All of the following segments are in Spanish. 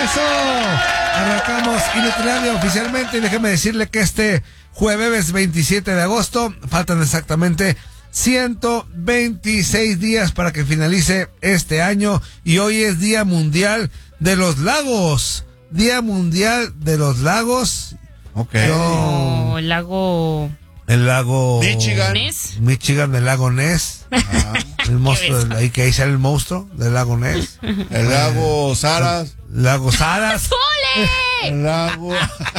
Eso. Arrancamos Inutilandia oficialmente y déjeme decirle que este jueves 27 de agosto faltan exactamente 126 días para que finalice este año y hoy es Día Mundial de los Lagos. Día Mundial de los Lagos. Ok. El lago... El lago Michigan, el lago Ness. El monstruo, ahí que ahí sale el monstruo del lago Ness. El lago Saras. Lago Saras. ¡Sole! El lago.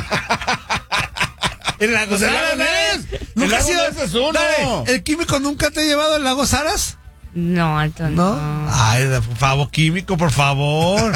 El lago Saras. ¿Nunca has ido? Es uno. Dale, ¿el químico nunca te ha llevado al lago Saras? No, Antonio. ¿No? Ay, por favor, químico, por favor.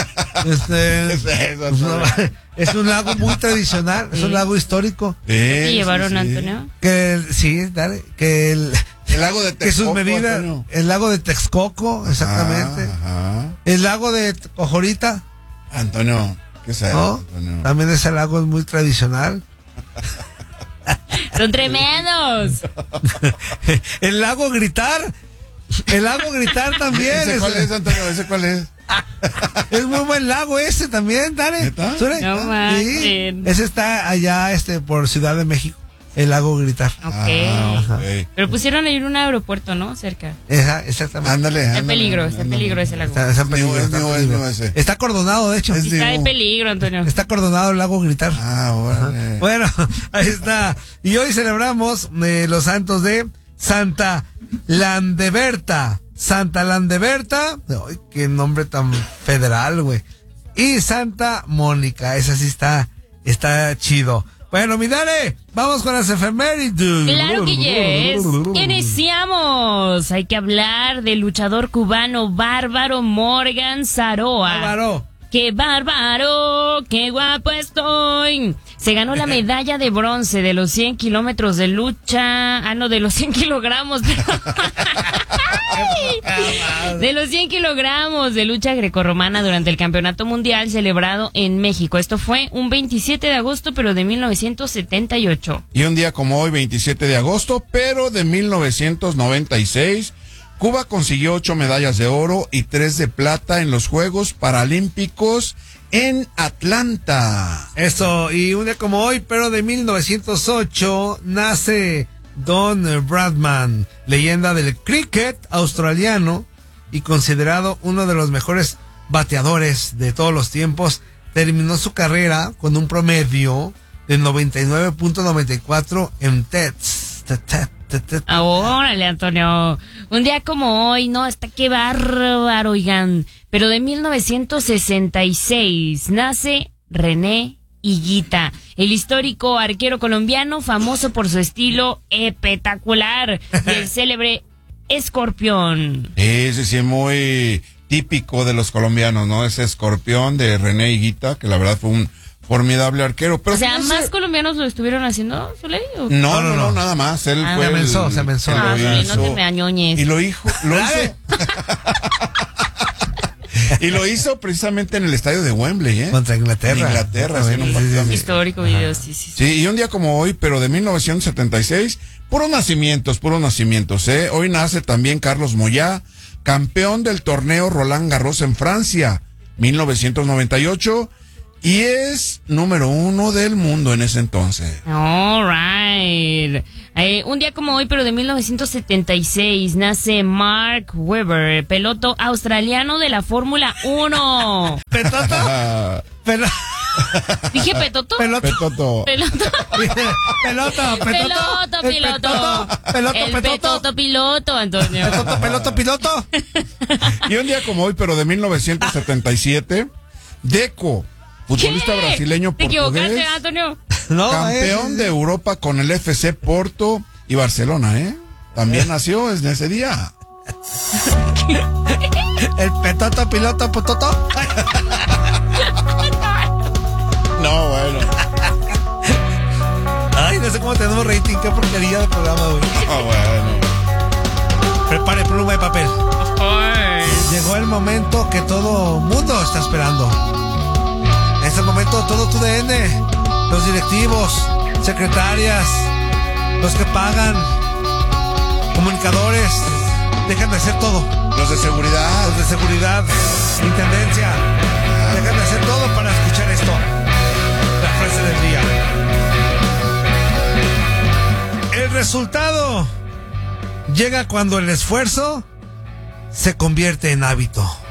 Es un lago muy tradicional, es un lago histórico. ¿Te llevaron, Antonio? Dale, que el lago de Texcoco, que sus medidas, Antonio. el lago de Texcoco, exactamente. Ajá. El lago de Cojorita, Antonio, ¿qué sabes, ¿no? Antonio? También ese lago es muy tradicional. Son tremendos. El lago Gritar también. ¿Ese cuál es, Antonio? ¿Ese cuál es? Es muy buen lago ese también, dale. ¿Neta? No Sí. manchen. Ese está allá por Ciudad de México, el lago Gritar. Ok. Ok. Pero pusieron ahí un aeropuerto, ¿no? Cerca. Exactamente. Ándale. Está en peligro ese lago. Está en peligro, Es está en mío, peligro. ese. Está acordonado, de hecho. Es Sí, está digo. en peligro, Antonio. Está acordonado el lago Gritar. Órale. Bueno, ahí está. Y hoy celebramos los santos de Santa Landeberta. Santa Landeberta. Ay, qué nombre tan federal, güey. Y Santa Mónica. Esa sí está chido. Bueno, mi Dale, vamos con las efemérides. Claro que yes. Iniciamos. Hay que hablar del luchador cubano Bárbaro Morgan Saroa. Bárbaro. ¡Qué bárbaro! ¡Qué guapo estoy! Se ganó la medalla de bronce de los 100 kilómetros de lucha. De los 100 kilogramos. De los 100 kilogramos de lucha grecorromana durante el Campeonato Mundial celebrado en México. Esto fue un 27 de agosto, pero de 1978. Y un día como hoy, 27 de agosto, pero de 1996, Cuba consiguió 8 medallas de oro y 3 de plata en los Juegos Paralímpicos en Atlanta. Eso, y un día como hoy, pero de 1908, nace Don Bradman, leyenda del cricket australiano y considerado uno de los mejores bateadores de todos los tiempos. Terminó su carrera con un promedio de 99.94 en TEDs. Órale, Antonio. Un día como hoy, no, hasta qué bárbaro, oigan. Pero de 1966 nace René Higuita, el histórico arquero colombiano famoso por su estilo espectacular y el célebre escorpión. Ese sí es muy típico de los colombianos, ¿no? Ese escorpión de René Higuita, que la verdad fue un formidable arquero. Pero O sea, fíjense- ¿más colombianos lo estuvieron haciendo, Soleil? No, nada más. Él fue Se amenzó. que lo Soleil, no hizo. te me añoñes. Y lo hizo. Y lo hizo precisamente en el estadio de Wembley, ¿eh? Contra Inglaterra. En Inglaterra, sí, en un Sí, partido sí, sí. Histórico video, sí. Sí, y un día como hoy, pero de 1976, puros nacimientos, ¿eh? Hoy nace también Carlos Moyá, campeón del torneo Roland Garros en Francia, 1998, y es número 1 del mundo en ese entonces. All right. Un día como hoy, pero de 1976, nace Mark Webber, piloto australiano de la Fórmula 1. ¿Petoto? ¿Dije petoto? Petoto. Peloto. Pelota, Peloto, piloto. El petoto piloto, Antonio. Piloto. Y un día como hoy, pero de 1977, Deco, futbolista ¿Qué? brasileño ¿Te equivocaste, portugués, Antonio? No, campeón de Europa con el FC Porto y Barcelona, ¿eh? También nació en ese día. el petoto, piloto, pototo. No, bueno. Ay, no sé cómo tenemos rating, qué porquería de programa, güey. Bueno. Prepare pluma y papel. Of course. Llegó el momento que todo mundo está esperando. En este momento todo tu DN, los directivos, secretarias, los que pagan, comunicadores, dejan de hacer todo. Los de seguridad. Los de seguridad, intendencia, dejan de hacer todo para escuchar resultado llega cuando el esfuerzo se convierte en hábito.